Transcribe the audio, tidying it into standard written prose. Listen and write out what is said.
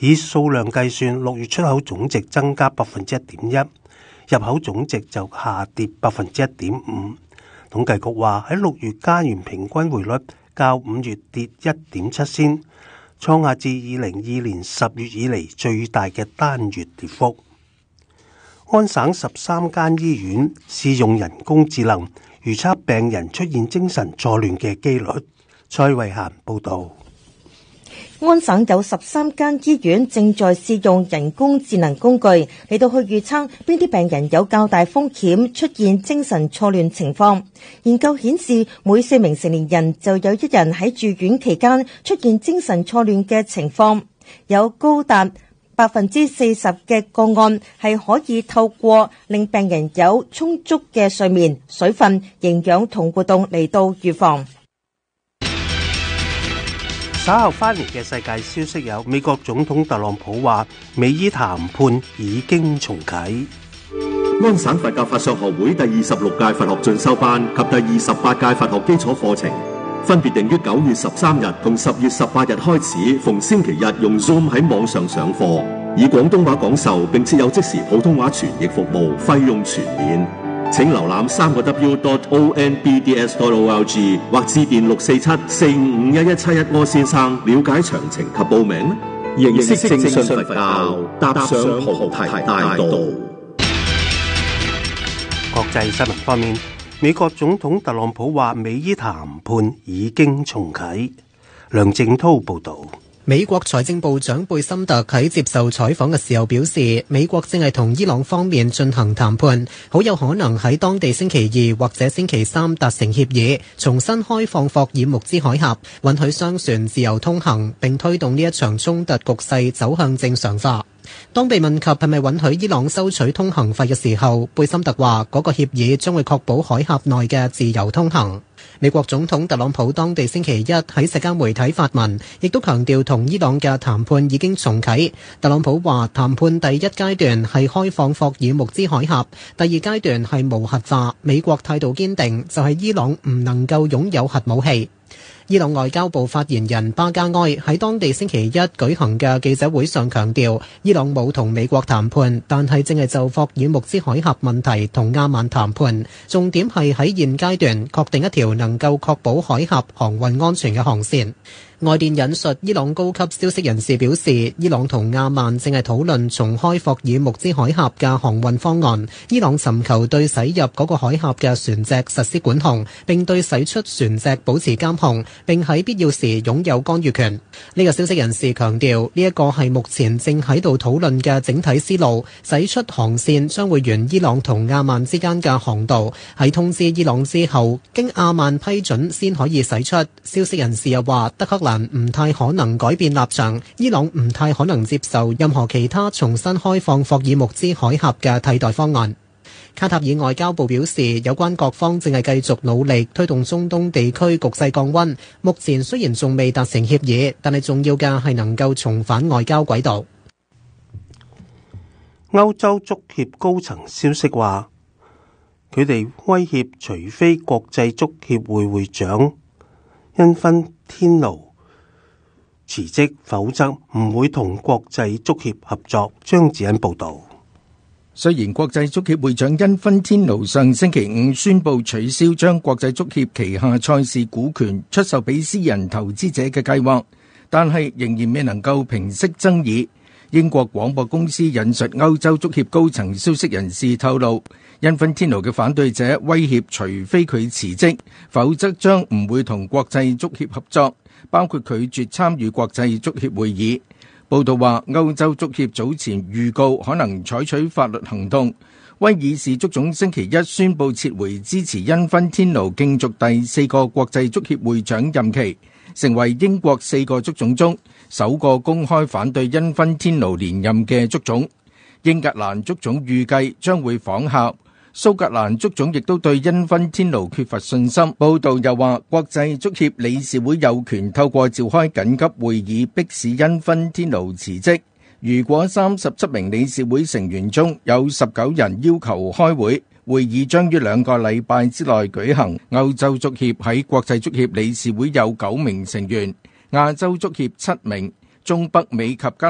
以數量計算，6月出口總值增加 1.1%， 入口總值就下跌 1.5%。統計局話喺6月加元平均匯率較5月跌 1.7 仙，創下自2022年10月以嚟最大嘅單月跌幅。安省13間醫院試用人工智能，預測病人出現精神錯亂嘅機率。蔡慧嫻報導。 安省有13間醫院正在試用人工智能工具嚟到去預測邊啲病人有較大風險出現精神錯亂情況。研究顯示，每4名成年人就有1人喺住院期間出現精神錯亂嘅情況，有高達40%嘅個案係可以透過令病人有充足嘅睡眠、水分、營養同活動嚟到預防。 稍後翻嚟嘅世界消息有：美國總統特朗普話美伊談判已經重啟。 安省佛教法相學會第26屆佛學進修班及第28屆佛學基礎課程分別定於9月13日同10月18日開始，逢星期日用 Zoom 喺網上上課，以廣東話講授，並設有即時普通話傳譯服務，費用全免。請瀏覽3w.onbds.org 或致電647-455-1171柯先生了解詳情及報名。認識正信佛教，踏上菩提大道。 國際新聞方面，美國總統特朗普話美伊談判已經重啟。梁正濤報道。 美國財政部長貝森特喺接受採訪嘅時候表示，美國正係同伊朗方面進行談判，好有可能喺當地星期2或者星期3達成協議，重新開放霍爾木茲海峽，允許商船自由通行，並推動呢一場衝突局勢走向正常化。當被問及係咪允許伊朗收取通行費嘅時候，貝森特話嗰個協議將會確保海峽內嘅自由通行。美國總統特朗普當地星期一喺社交媒體發文，亦都強調同伊朗嘅談判已經重啟。特朗普話談判第1階段係開放霍爾木茲海峽，第2階段係無核化。美國態度堅定，就係伊朗唔能夠擁有核武器。伊朗外交部發言人巴加埃喺當地星期一舉行嘅記者會上強調，伊朗冇同美國談判，但係正係就霍爾木茲海峽問題同阿曼談判，重點係喺現階段確定一條能夠確保海峽航運安全嘅航線。外電引述伊朗高級消息人士表示，伊朗同阿曼正係討論重開霍爾木茲海峽嘅航運方案。伊朗尋求對駛入嗰個海峽嘅船隻實施管控，並對駛出船隻保持監控，並喺必要時擁有干預權。呢個消息人士強調，呢一個係目前正喺度討論嘅整體思路。駛出航線將會沿伊朗同阿曼之間嘅航道，喺通知伊朗之後，經阿曼批准先可以駛出。消息人士又話，德黑蘭唔太可能改變立場，伊朗唔太可能接受任何其他重新開放霍爾木茲海峽嘅替代方案。卡塔爾外交部表示，有關各方正係繼續努力推動中東地區局勢降溫。目前雖然仲未達成協議，但係重要嘅係能夠重返外交軌道。 歐洲足協高層消息話，佢哋威脅除非國際足協會會長因芬天奴辭職，否則唔會同國際足協合作。張子欣報道。 雖然國際足協會長因芬天奴上星期五宣布取消將國際足協旗下賽事股權出售俾私人投資者嘅計劃，但係仍然未能夠平息爭議。英國廣播公司引述歐洲足協高層消息人士透露，因芬天奴嘅反對者威脅除非佢辭職，否則將唔會同國際足協合作，包括拒絕參與國際足協會議。報道話，歐洲足協早前預告可能採取法律行動。威爾士足總星期一宣布撤回支持因芬天奴競逐第4個國際足協會長任期，成為英國4個足總中首個公開反對因芬天奴連任嘅足總。英格蘭足總預計將會仿效。蘇格蘭足總亦都對因芬天奴缺乏信心。報道又話，國際足協理事會有權透過召開緊急會議迫使因芬天奴辭職。如果37名理事會成員中有19人要求開會，會議將於2個禮拜之內舉行。歐洲足協喺國際足協理事會有9名成員，亞洲足協7名，中北美及加